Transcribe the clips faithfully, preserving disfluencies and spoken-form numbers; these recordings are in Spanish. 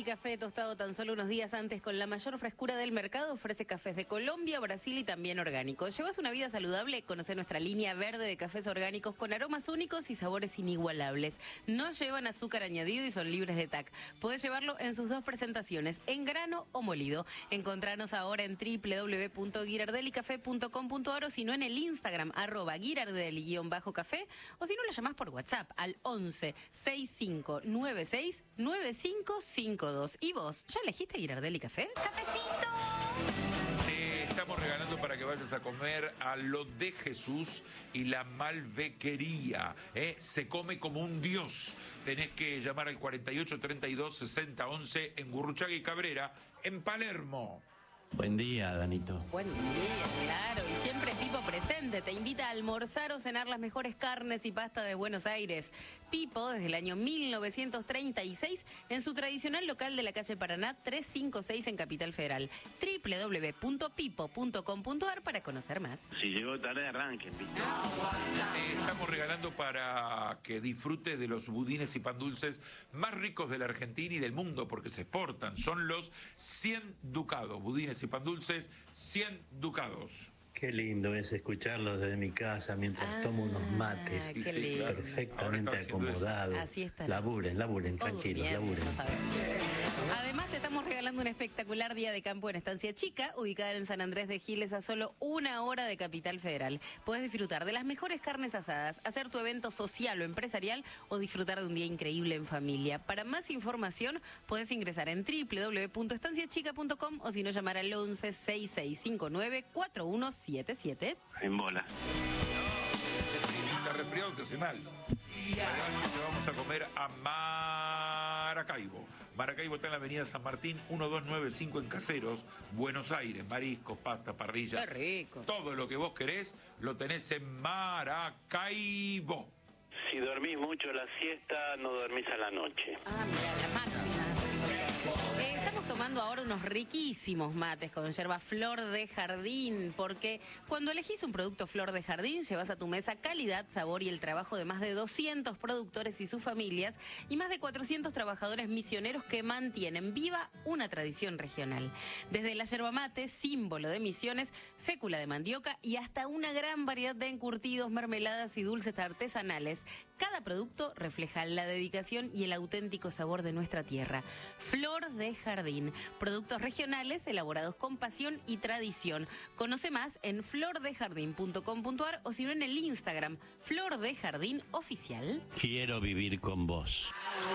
Girardelli Café, tostado tan solo unos días antes con la mayor frescura del mercado, ofrece cafés de Colombia, Brasil y también orgánicos. ¿Llevas una vida saludable? Conoce nuestra línea verde de cafés orgánicos con aromas únicos y sabores inigualables. No llevan azúcar añadido y son libres de T A C. Podés llevarlo en sus dos presentaciones, en grano o molido. Encontranos ahora en w w w punto girardelli café punto com punto a r o si no en el Instagram, arroba girardelli-café, o si no lo llamás por WhatsApp al once sesenta y cinco noventa y seis noventa y cinco cincuenta y dos. ¿Y vos, ya elegiste Girardelli Café? ¡Cafecito! Te estamos regalando para que vayas a comer a Lo de Jesús y la Malvequería. ¿eh? Se come como un dios. Tenés que llamar al cuarenta y ocho treinta y dos sesenta once en Gurruchaga y Cabrera, en Palermo. Buen día, Danito. Buen día, claro. Y siempre Pipo presente. Te invita a almorzar o cenar las mejores carnes y pasta de Buenos Aires. Pipo, desde el año mil novecientos treinta y seis, en su tradicional local de la calle Paraná trescientos cincuenta y seis en Capital Federal. w w w punto pipo punto com punto a r para conocer más. Si llegó tarde, arranquen, ¿viste? Eh, estamos regalando para que disfrutes de los budines y pan dulces más ricos de la Argentina y del mundo, porque se exportan. Son los cien ducados. Budines y pan dulces, cien ducados. Qué lindo es escucharlos desde mi casa mientras Ah, tomo unos mates, qué sí, lindo. claro. perfectamente Ahora está haciendo acomodados. Así está. Laburen, laburen, Todo tranquilos, bien, laburen. lo sabemos. Además, te estamos regalando un espectacular día de campo en Estancia Chica, ubicada en San Andrés de Giles, a solo una hora de Capital Federal. Puedes disfrutar de las mejores carnes asadas, hacer tu evento social o empresarial o disfrutar de un día increíble en familia. Para más información, puedes ingresar en w w w punto estancia chica punto com o si no, llamar al once sesenta y seis cincuenta y nueve cuarenta y uno setenta y siete. En bola. Está resfriado, te hace mal. Vamos a comer a Maracaibo. Maracaibo está en la avenida San Martín, uno dos nueve cinco en Caseros, Buenos Aires. Mariscos, pasta, parrilla. Qué rico. Todo lo que vos querés lo tenés en Maracaibo. Si dormís mucho la siesta, no dormís a la noche. Ah, mira, la máxima. Eh, estamos tomando ahora unos riquísimos mates con yerba Flor de Jardín, porque cuando elegís un producto Flor de Jardín, llevas a tu mesa calidad, sabor y el trabajo de más de doscientos productores y sus familias y más de cuatrocientos trabajadores misioneros que mantienen viva una tradición regional. Desde la yerba mate, símbolo de Misiones, fécula de mandioca y hasta una gran variedad de encurtidos, mermeladas y dulces artesanales, cada producto refleja la dedicación y el auténtico sabor de nuestra tierra. Flor de Jardín, productos regionales elaborados con pasión y tradición. Conoce más en flor de jardín punto com punto a r o si no en el Instagram, Flor de Jardín Oficial. Quiero vivir con vos.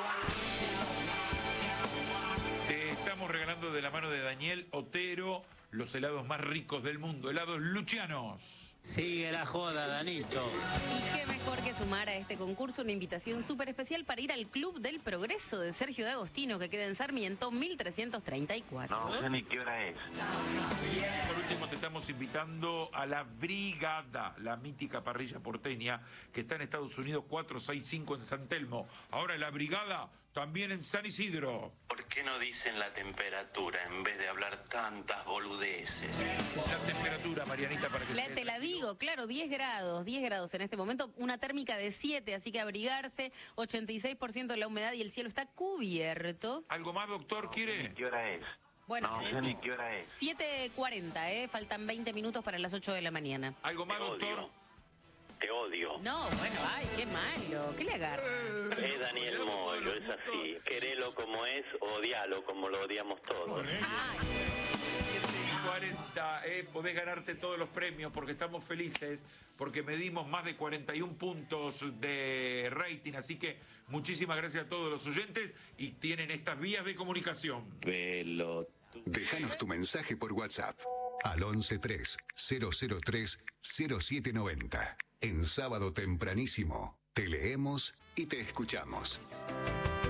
Te estamos regalando de la mano de Daniel Otero los helados más ricos del mundo, helados Lucianos. Sigue la joda, Danito. Y qué mejor que sumar a este concurso una invitación súper especial para ir al Club del Progreso de Sergio D'Agostino, que queda en Sarmiento mil trescientos treinta y cuatro. No sé ni qué hora es. Por último, te estamos invitando a la Brigada, la mítica parrilla porteña que está en Estados Unidos cuatrocientos sesenta y cinco en San Telmo. Ahora la Brigada también en San Isidro. ¿Por qué no dicen la temperatura en vez de hablar tantas boludeces? La temperatura, Marianita, para que La, se... te la digo, claro, diez grados, diez grados en este momento, una térmica de siete, así que abrigarse, ochenta y seis por ciento de la humedad y el cielo está cubierto. ¿Algo más, doctor, quiere? ¿Qué hora es? Bueno, No sé ni qué hora es. siete cuarenta, ¿eh? Faltan veinte minutos para las ocho de la mañana. ¿Algo más, Te doctor? odio. Te odio. No, bueno, ay, qué malo, ¿qué le agarra? Es Daniel Moyo, es así. Querelo como es, odialo como lo odiamos todos. Ay, cuarenta, eh, podés ganarte todos los premios porque estamos felices, porque medimos más de cuarenta y un puntos de rating, así que muchísimas gracias a todos los oyentes y tienen estas vías de comunicación. Pelo. Déjanos tu mensaje por WhatsApp al once tres cero cero tres cero siete noventa. En Sábado Tempranísimo te leemos y te escuchamos.